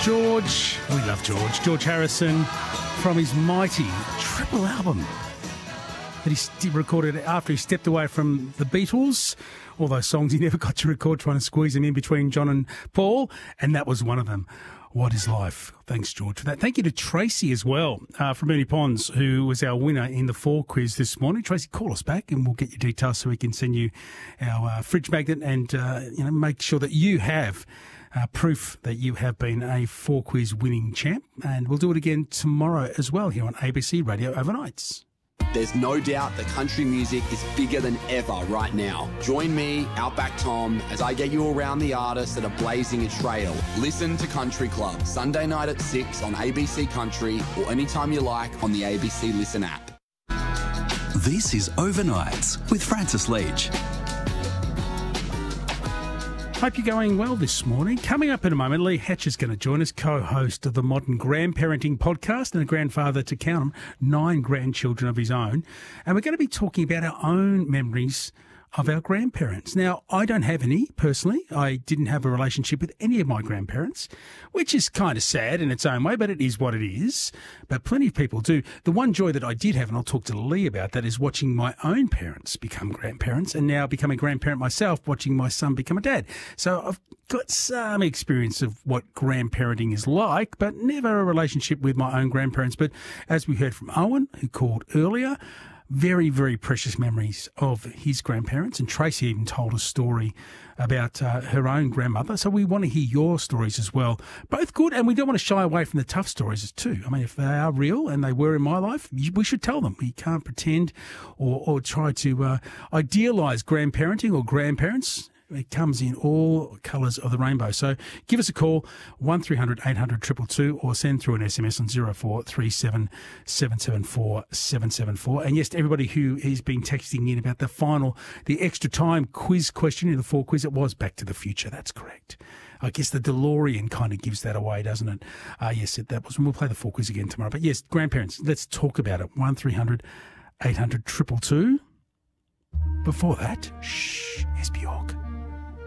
George, we love George Harrison, from his mighty triple album that he recorded after he stepped away from the Beatles. All those songs he never got to record, trying to squeeze them in between John and Paul, and that was one of them. What is life? Thanks, George, for that. Thank you to Tracy as well, from Moonee Ponds, who was our winner in the 4 quiz this morning. Tracy, call us back and we'll get your details so we can send you our fridge magnet and make sure that you have proof that you have been a 4 quiz winning champ. And we'll do it again tomorrow as well here on ABC Radio Overnights. There's no doubt that country music is bigger than ever right now. Join me, Outback Tom, as I get you around the artists that are blazing a trail. Listen to Country Club, Sunday night at 6 on ABC Country or anytime you like on the ABC Listen app. This is Overnights with Francis Leach. Hope you're going well this morning. Coming up in a moment, Lee Hatch is going to join us, co-host of the Modern Grandparenting podcast and a grandfather to count 9 grandchildren of his own. And we're going to be talking about our own memories of our grandparents. Now, I don't have any, personally. I didn't have a relationship with any of my grandparents, which is kind of sad in its own way, but it is what it is. But plenty of people do. The one joy that I did have, and I'll talk to Lee about that, is watching my own parents become grandparents and now becoming a grandparent myself, watching my son become a dad. So I've got some experience of what grandparenting is like, but never a relationship with my own grandparents. But as we heard from Owen, who called earlier, very, very precious memories of his grandparents. And Tracy even told a story about her own grandmother. So we want to hear your stories as well. Both good, and we don't want to shy away from the tough stories too. I mean, if they are real, and they were in my life, we should tell them. We can't pretend or try to idealise grandparenting or grandparents. It comes in all colours of the rainbow. So give us a call, 1300 800 222, or send through an SMS on 0437 774 774. And yes, to everybody who has been texting in about the extra time quiz question in the 4 quiz, it was Back to the Future. That's correct. I guess the DeLorean kind of gives that away, doesn't it? Yes, that was. We'll play the 4 quiz again tomorrow. But yes, grandparents, let's talk about it. 1300 800 222. Before that, SB Hawk.